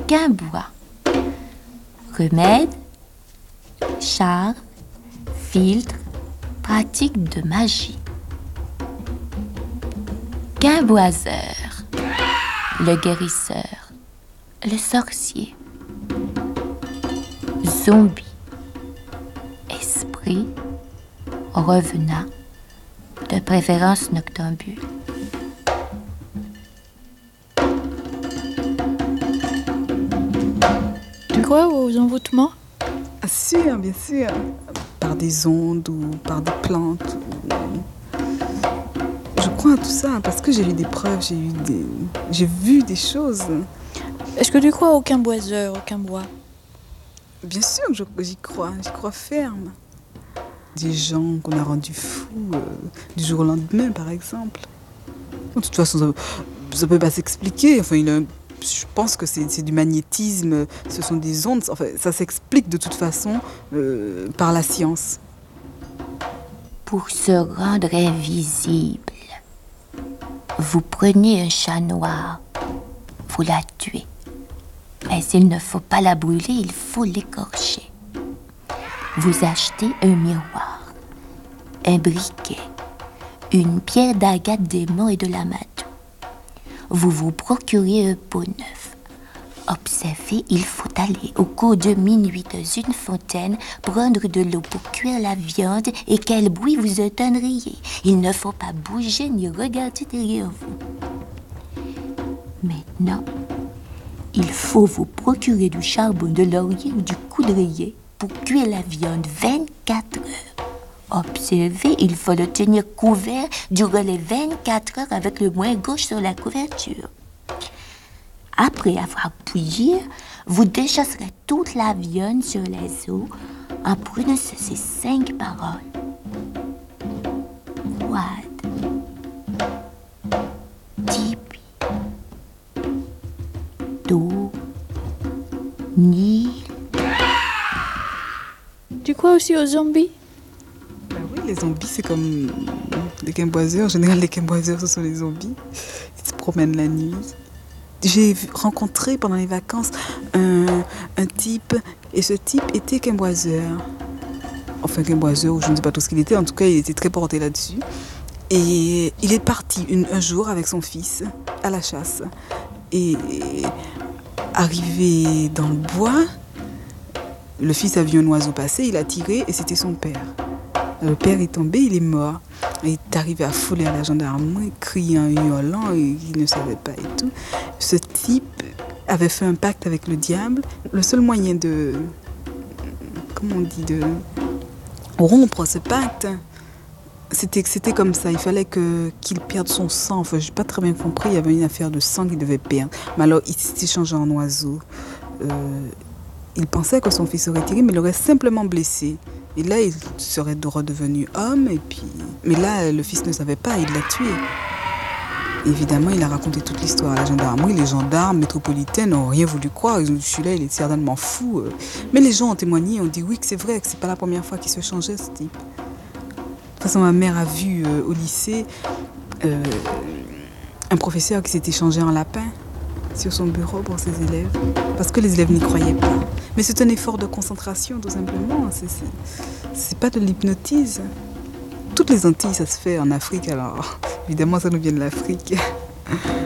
Quimbois. Remède, charme, filtre, pratique de magie. Quimboiseur, le guérisseur, le sorcier. Zombie, esprit, revenant, de préférence noctambule. Tu crois aux envoûtements? Ah, sûr, bien sûr. Par des ondes ou par des plantes. Je crois à tout ça parce que j'ai eu des preuves, j'ai vu des choses. Est-ce que tu crois au quimboiseur, au quimbois? Bien sûr que j'y crois ferme. Des gens qu'on a rendus fous du jour au lendemain, par exemple. De toute façon, ça peut pas s'expliquer. Enfin, je pense que c'est du magnétisme, ce sont des ondes. Enfin, ça s'explique de toute façon par la science. Pour se rendre invisible, vous prenez un chat noir, vous la tuez. Mais il ne faut pas la brûler, il faut l'écorcher. Vous achetez un miroir, un briquet, une pierre d'agate d'aimant et de l'amadou. Vous vous procurez un pot neuf. Observez, il faut aller au cours de minuit dans une fontaine, prendre de l'eau pour cuire la viande et quel bruit vous entendriez. Il ne faut pas bouger ni regarder derrière vous. Maintenant, il faut vous procurer du charbon de laurier ou du coudrier pour cuire la viande 24 heures. Observez, il faut le tenir couvert durant les 24 heures avec le moins gauche sur la couverture. Après avoir bouilli, vous déchasserez toute la viande sur les os en prononçant ces 5 paroles. Wad, Tipi, Do, Nil. Tu crois aussi aux zombies? Ben oui, les zombies, c'est comme les quimboiseurs. En général, les quimboiseurs, ce sont les zombies. Ils se promènent la nuit. J'ai rencontré pendant les vacances un type, et ce type était quimboiseur. Enfin, quimboiseur, ou je ne sais pas tout ce qu'il était, en tout cas, il était très porté là-dessus. Et il est parti un jour avec son fils à la chasse. Et arrivé dans le bois, le fils a vu un oiseau passer, il a tiré et c'était son père. Le père est tombé, il est mort. Il est arrivé à affolé à la gendarmerie, criant, hurlant, et il ne savait pas et tout. Ce type avait fait un pacte avec le diable. Le seul moyen de rompre ce pacte, c'était comme ça. Il fallait qu'il perde son sang. Enfin, je n'ai pas très bien compris. Il y avait une affaire de sang qu'il devait perdre. Mais alors, il s'est changé en oiseau. Il pensait que son fils aurait tiré, mais il l'aurait simplement blessé. Et là, il serait redevenu homme. Mais là, le fils ne savait pas, il l'a tué. Évidemment, il a raconté toute l'histoire à la gendarmerie. Les gendarmes métropolitains n'ont rien voulu croire. Ils ont dit, celui-là, il est certainement fou. Mais les gens ont témoigné, ont dit oui, que c'est vrai, que c'est pas la première fois qu'il se changeait, ce type. De toute façon, ma mère a vu au lycée un professeur qui s'était changé en lapin sur son bureau pour ses élèves, parce que les élèves n'y croyaient pas. Mais c'est un effort de concentration, tout simplement. C'est pas de l'hypnotise. Toutes les Antilles, ça se fait en Afrique, alors évidemment, ça nous vient de l'Afrique.